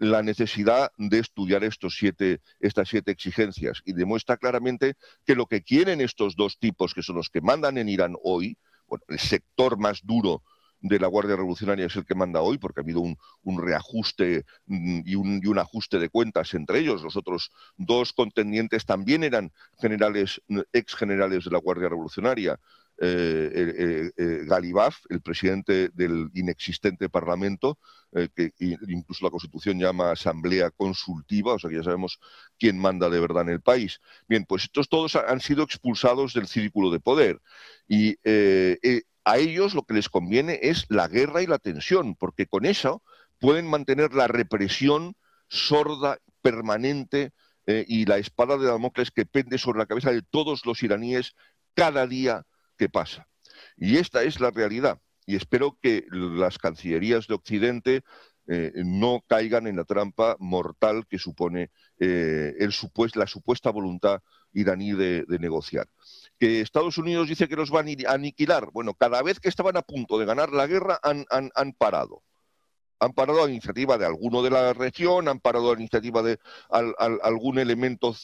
la necesidad de estudiar estas 7 exigencias, y demuestra claramente que lo que quieren estos dos tipos, que son los que mandan en Irán hoy, bueno, el sector más duro de la Guardia Revolucionaria es el que manda hoy, porque ha habido un reajuste y un ajuste de cuentas entre ellos. Los otros dos contendientes también eran ex generales de la Guardia Revolucionaria. Galibaf, el presidente del inexistente Parlamento, que incluso la Constitución llama Asamblea Consultiva, o sea que ya sabemos quién manda de verdad en el país. Bien, pues estos todos han sido expulsados del círculo de poder, y a ellos lo que les conviene es la guerra y la tensión, porque con eso pueden mantener la represión sorda, permanente, y la espada de Damocles que pende sobre la cabeza de todos los iraníes cada día que pasa. Y esta es la realidad. Y espero que las cancillerías de Occidente no caigan en la trampa mortal que supone la supuesta voluntad iraní de negociar. Que Estados Unidos dice que los va a aniquilar. Bueno, cada vez que estaban a punto de ganar la guerra han parado. Han parado a la iniciativa de alguno de la región, han parado a la iniciativa de algún elemento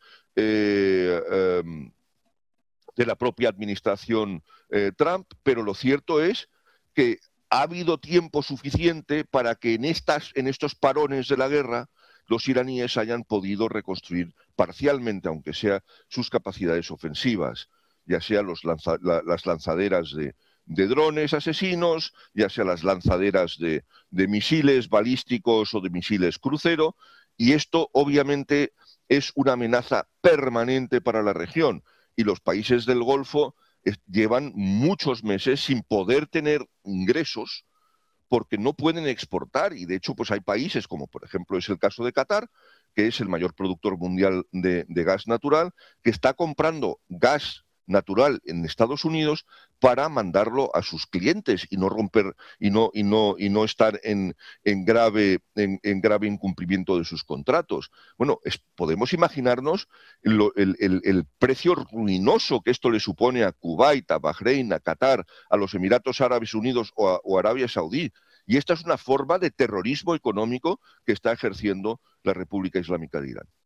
de la propia administración Trump, pero lo cierto es que ha habido tiempo suficiente para que en estos parones de la guerra los iraníes hayan podido reconstruir parcialmente, aunque sea, sus capacidades ofensivas, ya sea las lanzaderas de drones asesinos, ya sea las lanzaderas de misiles balísticos o de misiles crucero, y esto obviamente es una amenaza permanente para la región. Y los países del Golfo llevan muchos meses sin poder tener ingresos porque no pueden exportar, y de hecho pues hay países como por ejemplo es el caso de Qatar, que es el mayor productor mundial de gas natural, que está comprando gas natural en Estados Unidos para mandarlo a sus clientes y no romper y no estar en grave incumplimiento de sus contratos. Bueno, podemos imaginarnos el precio ruinoso que esto le supone a Kuwait, a Bahrein, a Qatar, a los Emiratos Árabes Unidos o Arabia Saudí. Y esta es una forma de terrorismo económico que está ejerciendo la República Islámica de Irán.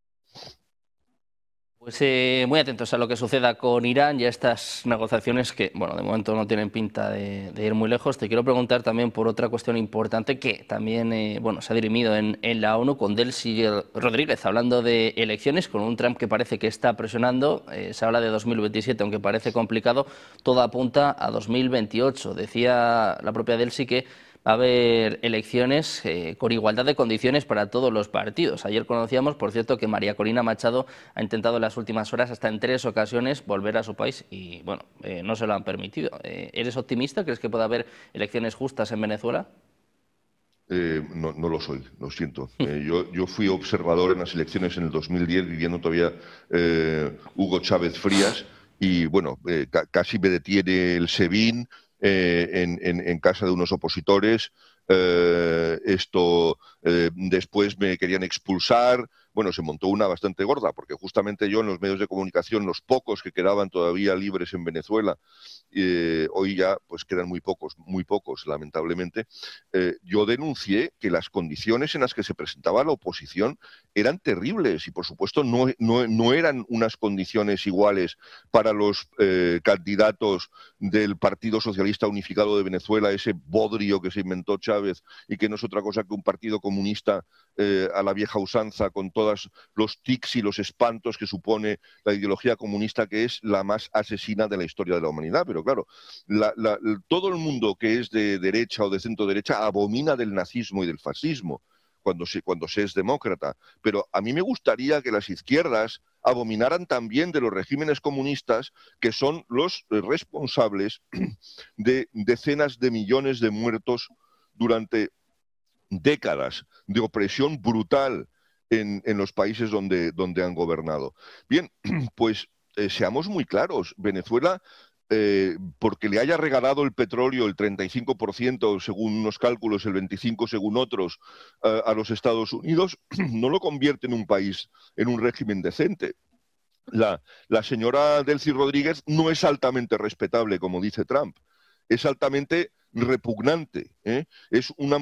Pues muy atentos a lo que suceda con Irán y a estas negociaciones que, bueno, de momento no tienen pinta de ir muy lejos. Te quiero preguntar también por otra cuestión importante que también bueno, se ha dirimido en la ONU, con Delcy Rodríguez hablando de elecciones, con un Trump que parece que está presionando. Se habla de 2027, aunque parece complicado, todo apunta a 2028. Decía la propia Delcy que va a haber elecciones con igualdad de condiciones para todos los partidos. Ayer conocíamos, por cierto, que María Corina Machado ha intentado en las últimas horas, hasta en 3 ocasiones, volver a su país y, bueno, no se lo han permitido. ¿Eres optimista? ¿Crees que puede haber elecciones justas en Venezuela? No lo soy, lo siento. Yo fui observador en las elecciones en el 2010, viviendo todavía Hugo Chávez Frías, y bueno, casi me detiene el SEBIN en casa de unos opositores. Después me querían expulsar. Bueno, se montó una bastante gorda, porque justamente yo en los medios de comunicación, los pocos que quedaban todavía libres en Venezuela, hoy ya pues quedan muy pocos, lamentablemente, yo denuncié que las condiciones en las que se presentaba la oposición eran terribles y, por supuesto, no eran unas condiciones iguales para los candidatos del Partido Socialista Unificado de Venezuela, ese bodrio que se inventó Chávez y que no es otra cosa que un partido comunista a la vieja usanza, con todos los tics y los espantos que supone la ideología comunista, que es la más asesina de la historia de la humanidad. Pero claro, todo el mundo que es de derecha o de centro derecha abomina del nazismo y del fascismo cuando se es demócrata. Pero a mí me gustaría que las izquierdas abominaran también de los regímenes comunistas, que son los responsables de decenas de millones de muertos durante décadas de opresión brutal en los países donde han gobernado. Bien, pues seamos muy claros, Venezuela, porque le haya regalado el petróleo el 35%, según unos cálculos, el 25% según otros, a los Estados Unidos, no lo convierte en un país, en un régimen decente. La señora Delcy Rodríguez no es altamente respetable, como dice Trump, es altamente repugnante, ¿eh? Es una